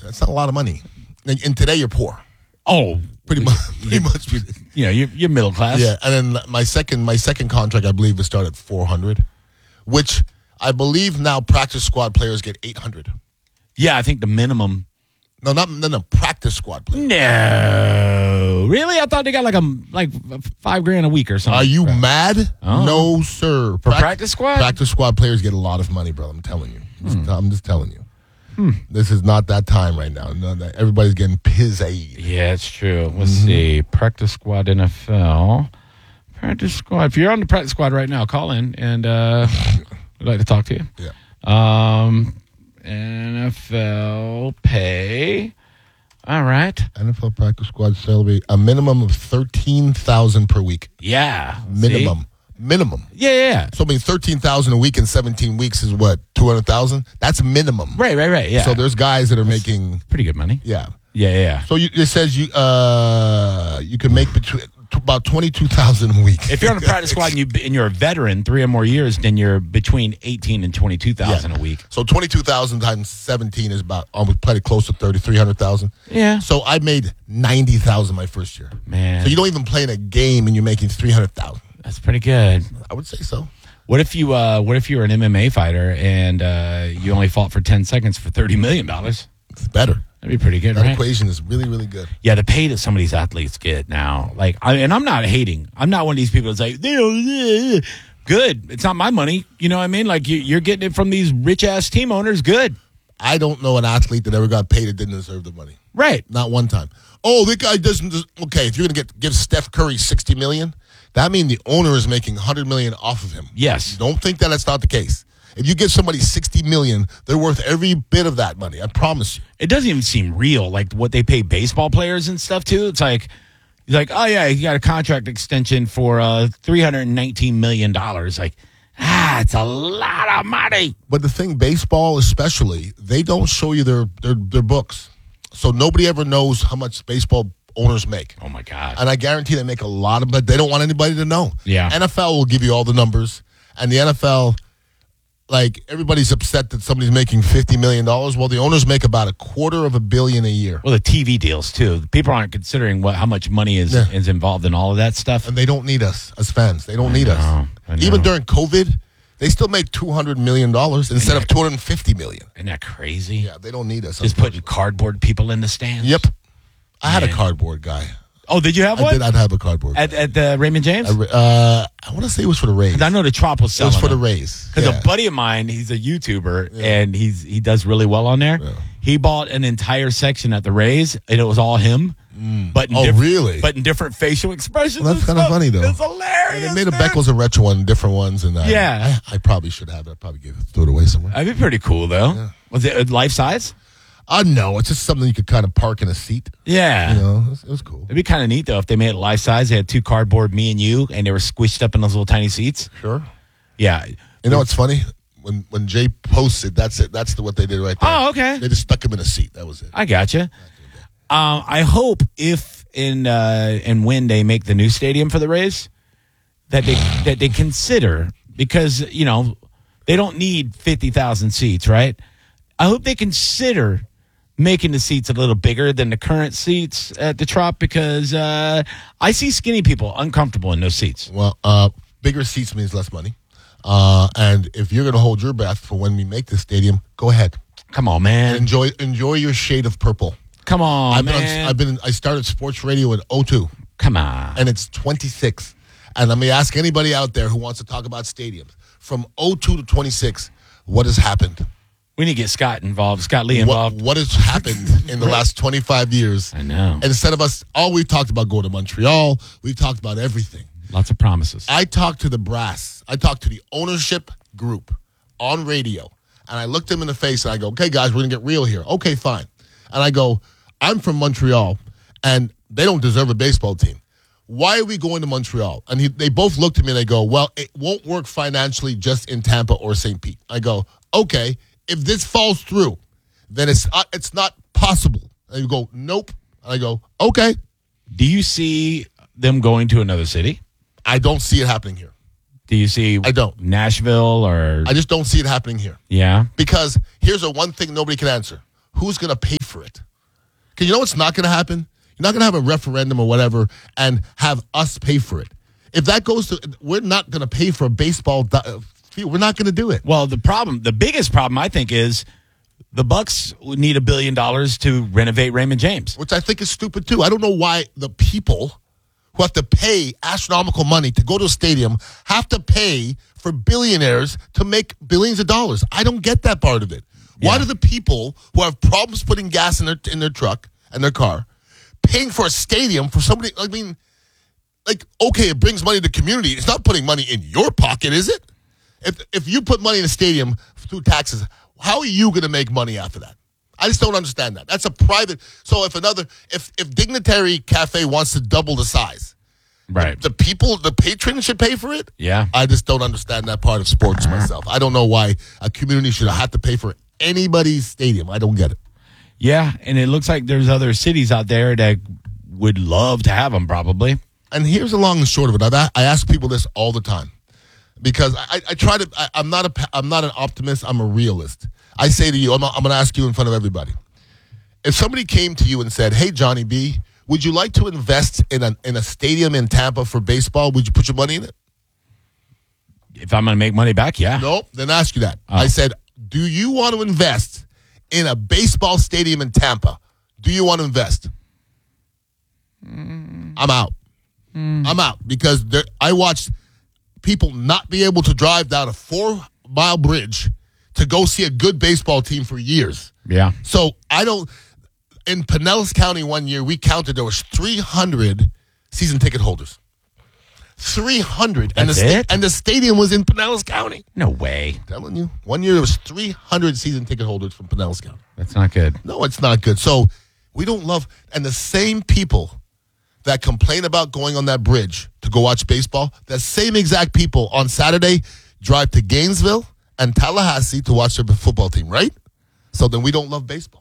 That's not a lot of money. And today you're poor. Oh, Pretty much. You're middle class. Yeah, and then my second contract, I believe, will start at $400, which I believe now practice squad players get $800. Yeah, I think the minimum. No, not practice squad players. No, really? I thought they got like $5,000 a week or something. Are you mad? Oh. No, sir. For practice squad? Practice squad players get a lot of money, brother. I'm telling you. I'm just telling you. This is not that time right now. No, everybody's getting pizzaed. Yeah, it's true. Let's see. Practice squad NFL. Practice squad. If you're on the practice squad right now, call in and we'd like to talk to you. Yeah. NFL pay. All right. NFL practice squad salary, a minimum of $13,000 per week. Yeah. Minimum. See? Minimum. Yeah. So I mean, $13,000 a week in 17 weeks is what, $200,000? That's minimum. Right. Yeah. So there's guys that are making Pretty good money. Yeah. Yeah. So it says you can make about $22,000 a week. If you're on a practice squad and you're a veteran, 3 or more years, then you're between $18,000 and $22,000 a week. So 22,000 times 17 is about almost pretty close to $300,000. Yeah. So I made $90,000 my first year. Man. So you don't even play in a game and you're making $300,000. That's pretty good. I would say so. What if you were an MMA fighter and you only fought for 10 seconds for $30 million? It's better. That'd be pretty good, That right? equation is really, really good. Yeah, the pay that some of these athletes get now, and I'm not hating. I'm not one of these people that's like, good. It's not my money. You know what I mean? Like you're getting it from these rich ass team owners. Good. I don't know an athlete that ever got paid that didn't deserve the money. Right. Not one time. Oh, that guy doesn't. Okay, if you're going to give Steph Curry $60 million, that means the owner is making $100 million off of him. Yes. Don't think that that's not the case. If you give somebody $60 million, they're worth every bit of that money. I promise you. It doesn't even seem real, like what they pay baseball players and stuff too. It's like, oh yeah, you got a contract extension for $319 million. Like, it's a lot of money. But the thing, baseball especially, they don't show you their books, so nobody ever knows how much baseball owners make. Oh my God! And I guarantee they make a lot of, but they don't want anybody to know. Yeah. NFL will give you all the numbers, and the NFL. Like, everybody's upset that somebody's making $50 million. Well, the owners make about $250 million a year. Well, the TV deals, too. People aren't considering how much money is involved in all of that stuff. And they don't need us as fans. They don't need us. I know. Even during COVID, they still make $200 million instead of $250 million. Isn't that crazy? Yeah, they don't need us. Just putting cardboard people in the stands? Yep. I had a cardboard guy. Oh, did you have one? I'd have a cardboard guy. At the Raymond James? I want to say it was for the Rays. I know the Trop was It selling was for the them. Rays. Because Yeah. a buddy of mine, he's a YouTuber, and he does really well on there. Yeah. He bought an entire section at the Rays, and it was all him. But in really? But in different facial expressions. Well, that's and kind of stuff. funny, though. It's hilarious. And they made a dude. Beckles and Retro one, different ones. And Yeah. I probably should have it. I probably threw it away somewhere. That'd be pretty cool, though. Yeah. Was it life size? No, it's just something you could kind of park in a seat. Yeah. You know, it was cool. It'd be kind of neat, though, if they made it life size. They had 2 cardboard, me and you, and they were squished up in those little tiny seats. Sure. Yeah. You know what's funny? When Jay posted, that's it. That's what they did right there. Oh, okay. They just stuck him in a seat. That was it. I gotcha. I hope if and when they make the new stadium for the Rays, that they consider, because they don't need 50,000 seats, right? I hope they consider making the seats a little bigger than the current seats at the Trop, because I see skinny people uncomfortable in those seats. Well, bigger seats means less money. And if you're going to hold your breath for when we make this stadium, go ahead. Come on, man. Enjoy your shade of purple. Come on, man. I started sports radio in 02. Come on. And it's 26. And let me ask anybody out there who wants to talk about stadiums. From 02 to 26, what has happened? We need to get Scott involved, Scott Lee involved. What has happened in the last 25 years? I know. And instead of us, we've talked about going to Montreal. We've talked about everything. Lots of promises. I talked to the brass. I talked to the ownership group on radio. And I looked them in the face and I go, okay, guys, we're going to get real here. Okay, fine. And I go, I'm from Montreal, and they don't deserve a baseball team. Why are we going to Montreal? And they both looked at me and they go, well, it won't work financially just in Tampa or St. Pete. I go, okay, if this falls through, then it's not possible. And you go, nope. And I go, okay. Do you see them going to another city? I don't see it happening here. Do you see I don't. Nashville or... I just don't see it happening here. Yeah. Because here's one thing nobody can answer. Who's going to pay for it? Because you know what's not going to happen? You're not going to have a referendum or whatever and have us pay for it. If that goes to, we're not going to pay for a baseball field. We're not going to do it. Well, the biggest problem, I think, is the Bucks need $1 billion to renovate Raymond James. Which I think is stupid, too. I don't know why the people who have to pay astronomical money to go to a stadium have to pay for billionaires to make billions of dollars. I don't get that part of it. Why do the people who have problems putting gas in their truck and their car paying for a stadium for somebody? I mean, like, okay, it brings money to the community. It's not putting money in your pocket, is it? If you put money in a stadium through taxes, how are you going to make money after that? I just don't understand that. That's a private. So if Dignitary Cafe wants to double the size, right? The patrons should pay for it. Yeah, I just don't understand that part of sports myself. I don't know why a community should have to pay for anybody's stadium. I don't get it. Yeah, and it looks like there's other cities out there that would love to have them, probably. And here's the long and short of it. I ask people this all the time because I try to. I'm not an optimist. I'm a realist. I say to you, I'm going to ask you in front of everybody. If somebody came to you and said, "Hey, Johnny B, would you like to invest in a stadium in Tampa for baseball? Would you put your money in it?" If I'm going to make money back, yeah. Nope. Then ask you that. I said, "Do you want to invest in a baseball stadium in Tampa? Do you want to invest?" I'm out. I'm out because I watched people not be able to drive down a 4-mile bridge to go see a good baseball team for years. Yeah. So I don't. In Pinellas County one year, we counted there was 300 season ticket holders. 300. That's it? And the stadium was in Pinellas County. No way. I'm telling you. One year there was 300 season ticket holders from Pinellas County. That's not good. No, it's not good. So we don't love. And the same people that complain about going on that bridge to go watch baseball, the same exact people on Saturday drive to Gainesville and Tallahassee to watch their football team, right? So then we don't love baseball.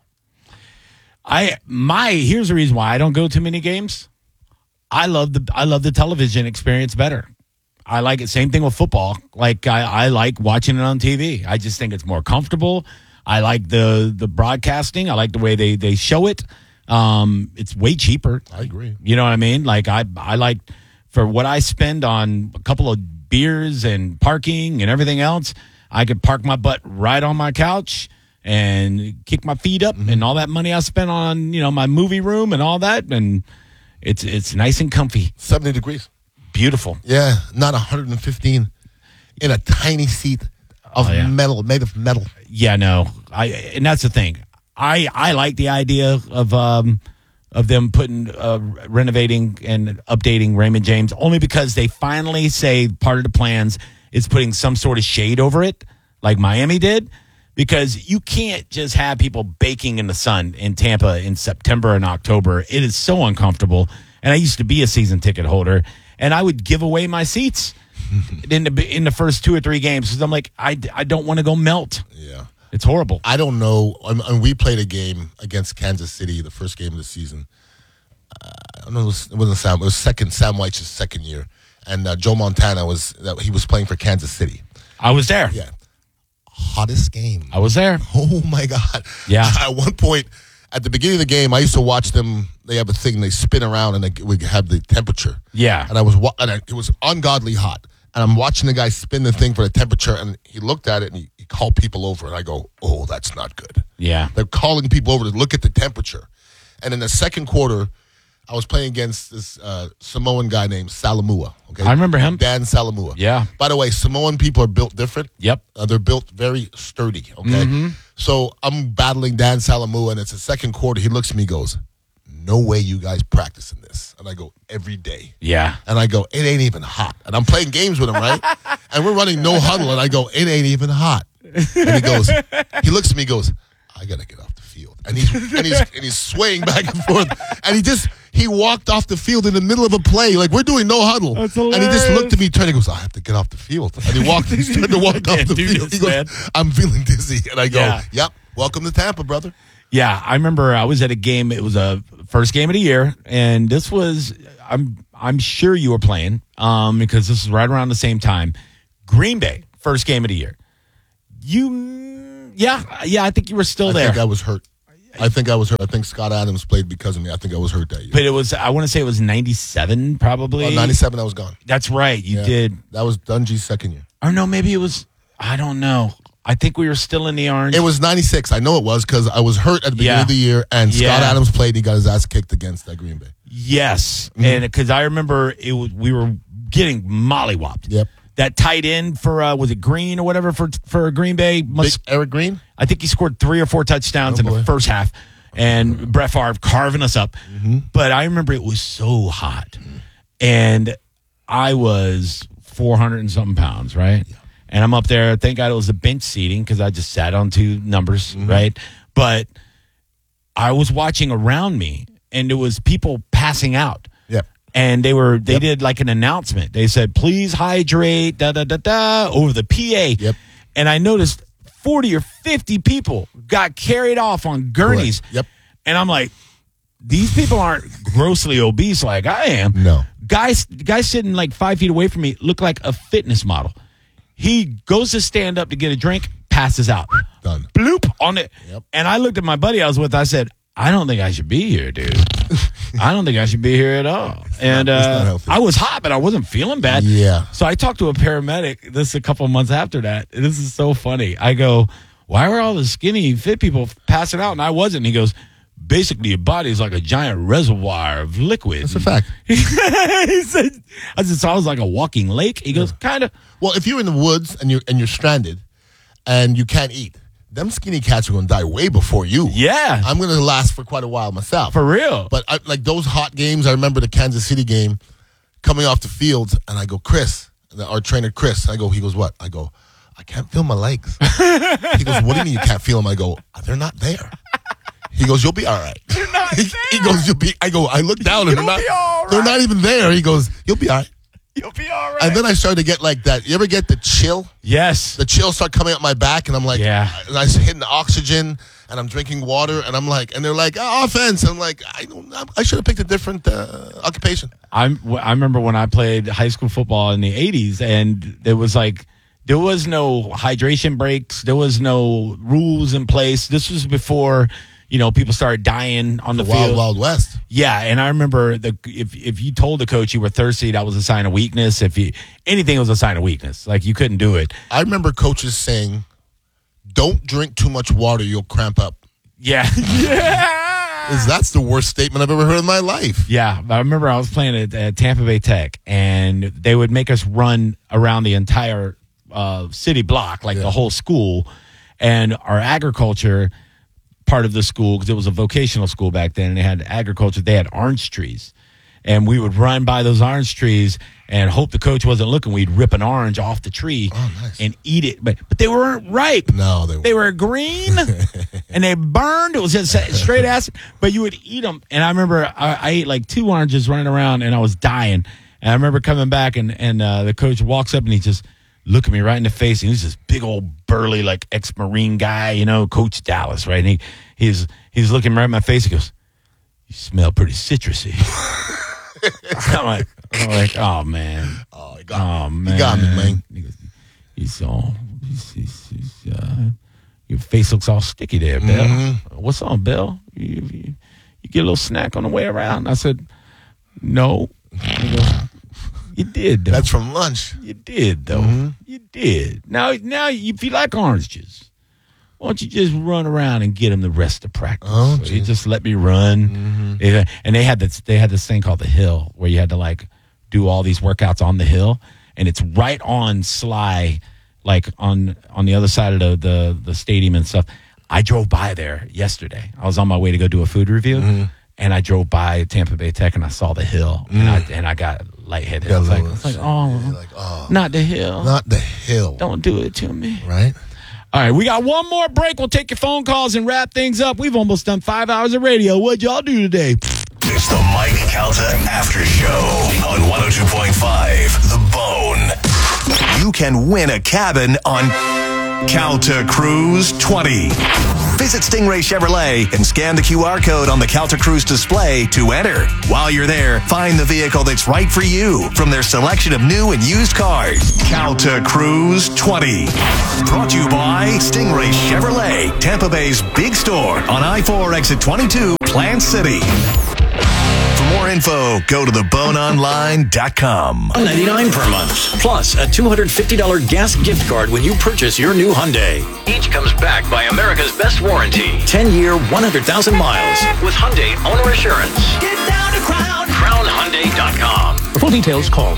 Here's the reason why I don't go to many games. I love the television experience better. I like it. Same thing with football. Like I like watching it on TV. I just think it's more comfortable. I like the broadcasting. I like the way they show it. It's way cheaper. I agree. You know what I mean? Like I like for what I spend on a couple of beers and parking and everything else, I could park my butt right on my couch and kick my feet up and all that money I spent on, my movie room and all that. And it's nice and comfy. 70 degrees. Beautiful. Yeah, not 115 in a tiny seat of metal, made of metal. Yeah, no. And that's the thing. I like the idea of them putting renovating and updating Raymond James only because they finally say part of the plans is putting some sort of shade over it, like Miami did, because you can't just have people baking in the sun in Tampa in September and October. It is so uncomfortable. And I used to be a season ticket holder, and I would give away my seats in the first 2 or 3 games because I'm like, I don't want to go melt. Yeah. It's horrible. I don't know. And we played a game against Kansas City, the first game of the season. I don't know. It wasn't Sam. It was Sam Weich's second year. And Joe Montana he was playing for Kansas City. I was there. Yeah. Hottest game. I was there. Oh, my God. Yeah. At one point, at the beginning of the game, I used to watch them. They have a thing. They spin around and they would have the temperature. Yeah. And it was ungodly hot. And I'm watching the guy spin the thing for the temperature. And he looked at it and he called people over. And I go, oh, that's not good. Yeah. They're calling people over to look at the temperature. And in the second quarter, I was playing against this Samoan guy named Salamua. Okay, I remember him. Dan Salamua. Yeah. By the way, Samoan people are built different. Yep. They're built very sturdy. Okay. So I'm battling Dan Salamua, and it's the second quarter. He looks at me, and goes, "No way, you guys practicing this." And I go, "Every day." Yeah. And I go, "It ain't even hot." And I'm playing games with him, right? And we're running no huddle, and I go, "It ain't even hot." And he looks at me, and goes, "I gotta get off the field." And he's swaying back and forth, and he walked off the field in the middle of a play, like we're doing no huddle. That's and he just looked at me, turned and goes, "I have to get off the field." And he started to walk off the field. He goes, "I'm feeling dizzy," and I go, "Yep, welcome to Tampa, brother." Yeah, I remember I was at a game. It was a first game of the year, and this was I'm sure you were playing because this was right around the same time. Green Bay, first game of the year. I think you were still there. I think I was hurt. I think I was hurt. I think Scott Adams played because of me. I think I was hurt that year. But I want to say it was 97 probably. 97, I was gone. That's right. You did. That was Dungy's second year. Or no, maybe it was, I don't know. I think we were still in the orange. It was 96. I know it was because I was hurt at the beginning of the year, and Scott Adams played, and he got his ass kicked against that Green Bay. Yes. And because I remember we were getting mollywopped. Yep. That tight end for, was it Green or whatever for Green Bay? Eric Green? I think he scored 3 or 4 touchdowns in the first half. And Brett Favre carving us up. But I remember it was so hot. And I was 400 and something pounds, right? Yeah. And I'm up there. Thank God it was the bench seating because I just sat on 2 numbers, right? But I was watching around me, and there was people passing out. Yep. And they did like an announcement. They said, please hydrate, over the PA. Yep. And I noticed 40 or 50 people got carried off on gurneys. Correct. Yep. And I'm like, these people aren't grossly obese like I am. No. Guy sitting like 5 feet away from me looked like a fitness model. He goes to stand up to get a drink, passes out. Done. Bloop on it. Yep. And I looked at my buddy I was with. I said, I don't think I should be here, dude. I don't think I should be here at all. And I was hot, but I wasn't feeling bad. Yeah. So I talked to a paramedic this a couple of months after that. This is so funny. I go, why were all the skinny, fit people passing out? And I wasn't. He goes, basically, your body is like a giant reservoir of liquid. That's a fact. He said, so I was like a walking lake. He goes, kind of. Well, if you're in the woods and you're stranded and you can't eat, them skinny cats are going to die way before you. Yeah. I'm going to last for quite a while myself. For real. But like those hot games, I remember the Kansas City game coming off the field, and I go, Chris, our trainer Chris, he goes, what? I go, I can't feel my legs. He goes, what do you mean you can't feel them? I go, they're not there. He goes, you'll be all right. They're not there. He goes, I look down and they're not even there. He goes, you'll be all right. You'll be all right. And then I started to get like that. You ever get the chill? Yes. The chill start coming up my back, and I'm like, yeah. And I'm hitting the oxygen, and I'm drinking water, and I'm like, and they're like, offense. I'm like, I should have picked a different occupation. I remember when I played high school football in the 80s, and there was no hydration breaks. There was no rules in place. This was before, people started dying on the field. Wild West. Yeah, and I remember if you told the coach you were thirsty, that was a sign of weakness. Anything was a sign of weakness. Like, you couldn't do it. I remember coaches saying, don't drink too much water, you'll cramp up. Yeah. Yeah. That's the worst statement I've ever heard in my life. Yeah, I remember I was playing at Tampa Bay Tech, and they would make us run around the entire city block, like the whole school, and our agriculture part of the school, because it was a vocational school back then, and they had agriculture. They had orange trees, and we would run by those orange trees and hope the coach wasn't looking. We'd rip an orange off the tree and eat it, but they weren't ripe. No, they were green, and they burned. It was just straight acid, but you would eat them. And I remember I ate like 2 oranges running around, and I was dying. And I remember coming back, and the coach walks up, and he just looked at me right in the face. And he was this big old burly, like ex-Marine guy, Coach Dallas, right? And he's looking right in my face. He goes, "You smell pretty citrusy." I'm like, oh man, he got me, man. He goes, your face looks all sticky there, Bill. Mm-hmm. What's on, Bill? You get a little snack on the way around? I said, no. He goes, you did, though. That's from lunch. You did, though. Mm-hmm. You did. Now, if you like orange juice, why don't you just run around and get him the rest of practice? Oh, so he just let me run. Mm-hmm. And they had this thing called the hill, where you had to do all these workouts on the hill, and it's right on Sly, like on the other side of the stadium and stuff. I drove by there yesterday. I was on my way to go do a food review, and I drove by Tampa Bay Tech, and I saw the hill, and I got lightheaded. I was like, not the hill. Not the hill. Don't do it to me. Right? All right, we got one more break. We'll take your phone calls and wrap things up. We've almost done 5 hours of radio. What'd y'all do today? It's the Mike Calta After Show on 102.5 The Bone. You can win a cabin on Calta Cruise 20. Visit Stingray Chevrolet and scan the QR code on the Calta Cruise display to enter. While you're there, find the vehicle that's right for you from their selection of new and used cars. Calta Cruise 20. Brought to you by Stingray Chevrolet, Tampa Bay's big store on I-4 exit 22, Plant City. For more info, go to theboneonline.com. $199 per month, plus a $250 gas gift card when you purchase your new Hyundai. Each comes backed by America's best warranty. 10-year, 100,000 miles with Hyundai Owner Assurance. Get down to CrownHyundai.com. For full details, call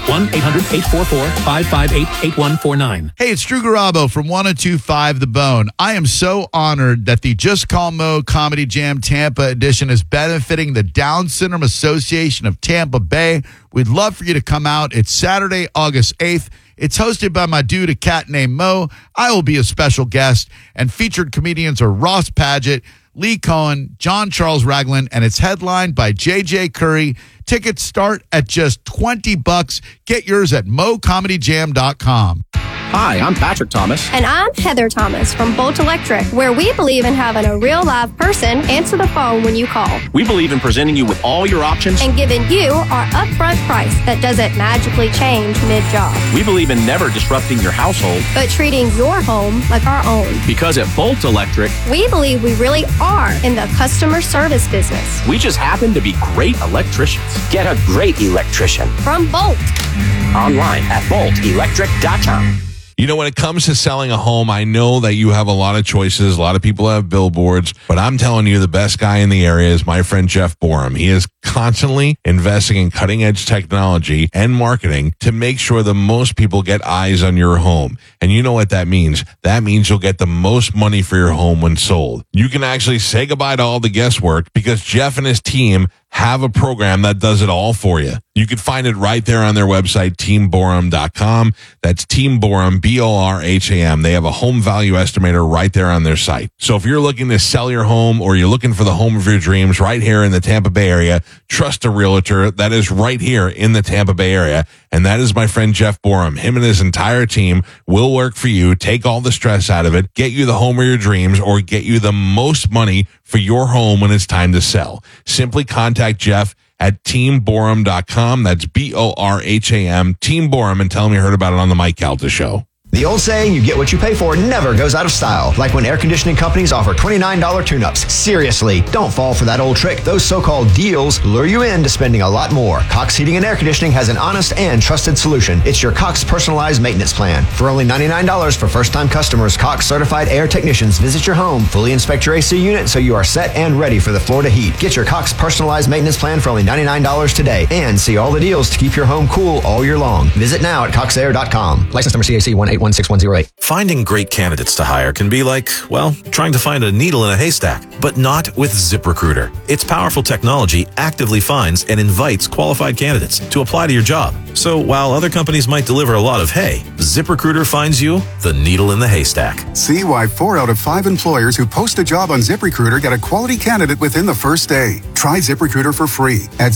1-800-844-558-8149. Hey, it's Drew Garabo from 102.5 The Bone. I am so honored that the Just Call Mo Comedy Jam Tampa edition is benefiting the Down Syndrome Association of Tampa Bay. We'd love for you to come out. It's Saturday, August 8th. It's hosted by my dude, a cat named Mo. I will be a special guest, and featured comedians are Ross Padgett, Lee Cohen, John Charles Ragland, and it's headlined by J.J. Curry. Tickets start at just $20. Get yours at mocomedyjam.com. Hi, I'm Patrick Thomas. And I'm Heather Thomas from Bolt Electric, where we believe in having a real live person answer the phone when you call. We believe in presenting you with all your options. And giving you our upfront price that doesn't magically change mid-job. We believe in never disrupting your household, but treating your home like our own. Because at Bolt Electric, we believe we really are in the customer service business. We just happen to be great electricians. Get a great electrician from Bolt. Online at boltelectric.com. You know, when it comes to selling a home, I know that you have a lot of choices. A lot of people have billboards, but I'm telling you, the best guy in the area is my friend Jeff Borum. He is constantly investing in cutting edge technology and marketing to make sure the most people get eyes on your home. And you know what that means? That means you'll get the most money for your home when sold. You can actually say goodbye to all the guesswork because Jeff and his team have a program that does it all for you. You can find it right there on their website, teamborum.com. That's Team Borum, B-O-R-H-A-M. They have a home value estimator right there on their site. So if you're looking to sell your home or you're looking for the home of your dreams right here in the Tampa Bay area, trust a realtor that is right here in the Tampa Bay area. And that is my friend Jeff Borum. Him and his entire team will work for you, take all the stress out of it, get you the home of your dreams, or get you the most money for your home when it's time to sell. Simply contact Jeff at teamborum.com. That's B-O-R-H-A-M, Team Borum, and tell him you heard about it on the Mike Calta Show. The old saying, you get what you pay for, never goes out of style. Like when air conditioning companies offer $29 tune-ups. Seriously, don't fall for that old trick. Those so-called deals lure you into spending a lot more. Cox Heating and Air Conditioning has an honest and trusted solution. It's your Cox Personalized Maintenance Plan. For only $99 for first-time customers, Cox Certified Air Technicians visit your home, fully inspect your AC unit so you are set and ready for the Florida heat. Get your Cox Personalized Maintenance Plan for only $99 today and see all the deals to keep your home cool all year long. Visit now at coxair.com. License number CAC 1816108. Finding great candidates to hire can be like, well, trying to find a needle in a haystack, but not with ZipRecruiter. Its powerful technology actively finds and invites qualified candidates to apply to your job. So while other companies might deliver a lot of hay, ZipRecruiter finds you the needle in the haystack. See why 4 out of 5 employers who post a job on ZipRecruiter get a quality candidate within the first day. Try ZipRecruiter for free at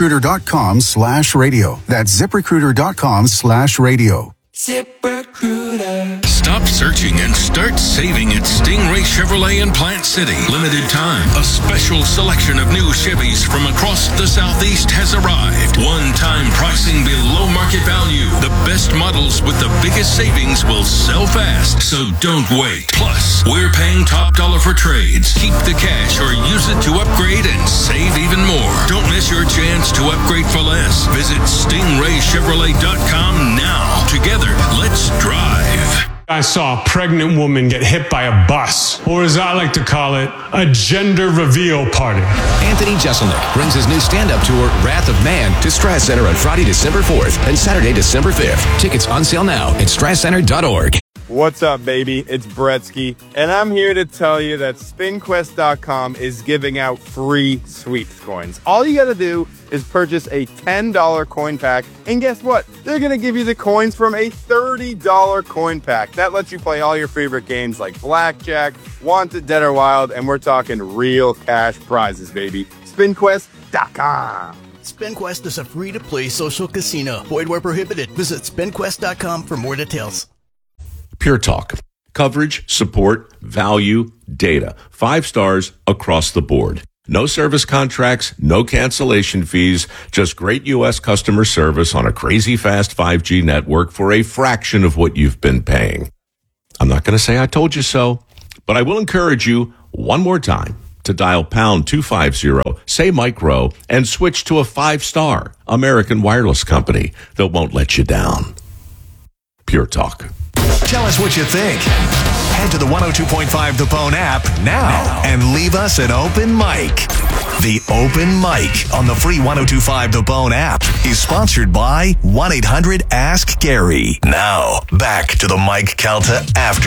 ZipRecruiter.com/radio. That's ZipRecruiter.com/radio. ZipRecruiter. Stop searching and start saving at Stingray Chevrolet in Plant City. Limited time. A special selection of new Chevys from across the Southeast has arrived. One-time pricing below market value. The best models with the biggest savings will sell fast, so don't wait. Plus, we're paying top dollar for trades. Keep the cash or use it to upgrade and save even more. Don't miss your chance to upgrade for less. Visit StingrayChevrolet.com now. Together, let's drive. I saw a pregnant woman get hit by a bus, or as I like to call it, a gender reveal party. Anthony Jeselnik brings his new stand-up tour, Wrath of Man, to Strass Center on Friday, December 4th and Saturday, December 5th. Tickets on sale now at strasscenter.org. What's up, baby? It's Bretsky, and I'm here to tell you that SpinQuest.com is giving out free sweeps coins. All you gotta do is purchase a $10 coin pack, and guess what? They're gonna give you the coins from a $30 coin pack. That lets you play all your favorite games like Blackjack, Wanted, Dead or Wild, and we're talking real cash prizes, baby. SpinQuest.com. SpinQuest is a free-to-play social casino. Void where prohibited. Visit SpinQuest.com for more details. Pure Talk. Coverage, support, value, data. 5 stars across the board. No service contracts, no cancellation fees, just great U.S. customer service on a crazy fast 5G network for a fraction of what you've been paying. I'm not going to say I told you so, but I will encourage you one more time to dial pound 250, say micro, and switch to a 5-star American wireless company that won't let you down. Pure Talk. Tell us what you think. Head to the 102.5 The Bone app now and leave us an open mic. The Open Mic on the free 102.5 The Bone app is sponsored by 1-800-ASK-GARY. Now, back to the Mike Calta After